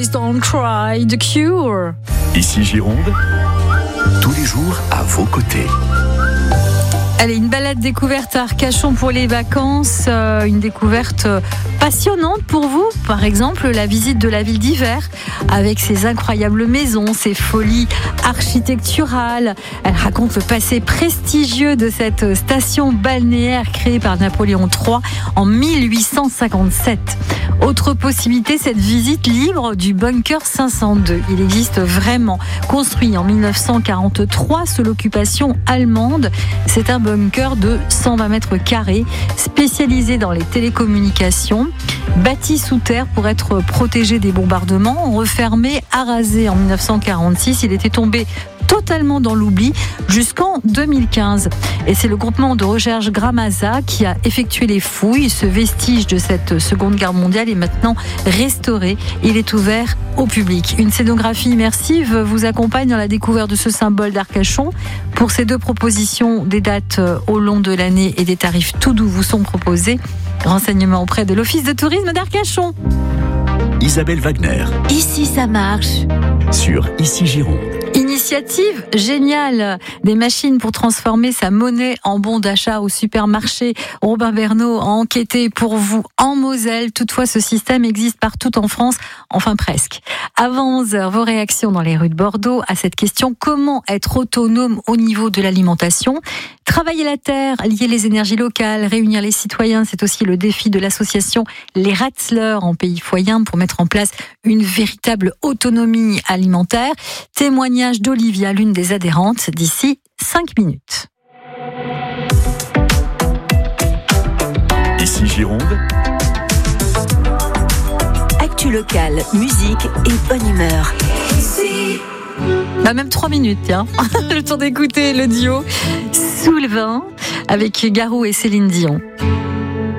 Boys Don't Cry, The Cure. Ici Gironde, tous les jours à vos côtés. Allez, une balade découverte à Arcachon pour les vacances, une découverte passionnante pour vous. Par exemple, la visite de la ville d'Hiver avec ses incroyables maisons, ses folies architecturales. Elle raconte le passé prestigieux de cette station balnéaire créée par Napoléon III en 1857. Autre possibilité, cette visite libre du bunker 502. Il existe vraiment. Construit en 1943 sous l'occupation allemande, c'est un bunker de 120 mètres carrés, spécialisé dans les télécommunications, bâti sous terre pour être protégé des bombardements, refermé, arasé en 1946. Il était tombé totalement dans l'oubli jusqu'en 2015. Et c'est le groupement de recherche Gramasa qui a effectué les fouilles. Ce vestige de cette Seconde Guerre mondiale est maintenant restauré. Il est ouvert au public. Une scénographie immersive vous accompagne dans la découverte de ce symbole d'Arcachon. Pour ces deux propositions, des dates au long de l'année et des tarifs tout doux vous sont proposés. Renseignements auprès de l'Office de tourisme d'Arcachon. Isabelle Wagner. Ici ça marche. Sur Ici Gironde. Initiative géniale, des machines pour transformer sa monnaie en bon d'achat au supermarché. Robin Bernot a enquêté pour vous en Moselle. Toutefois, ce système existe partout en France, enfin presque. Avant 11h, vos réactions dans les rues de Bordeaux à cette question: comment être autonome au niveau de l'alimentation? Travailler la terre, lier les énergies locales, réunir les citoyens, c'est aussi le défi de l'association Les Ratzleurs en pays foyen pour mettre en place une véritable autonomie alimentaire. Témoignage d'Olivia, l'une des adhérentes, d'ici 5 minutes. Ici Gironde. Actu locale, musique et bonne humeur. Même 3 minutes, tiens. Le temps d'écouter le duo Sous le vin avec Garou et Céline Dion.